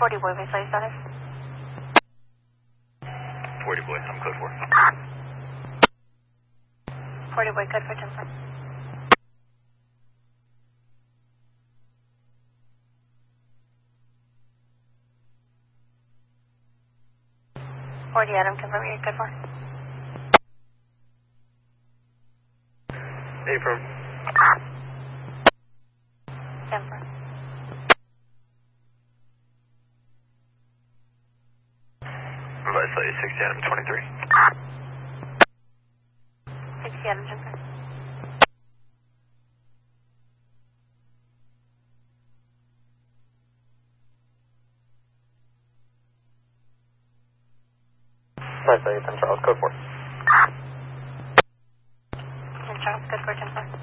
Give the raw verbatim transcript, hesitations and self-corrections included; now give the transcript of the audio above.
forty boy, visual status. forty boy, I'm code four. forty boy, code for ten four. forty Adam, confirm your code four. Affirm. ten four. Revised slightly sixty Adam twenty-three. sixty Adam, ten four. Revised slightly ten Charles, code four. ten Charles, code for ten four.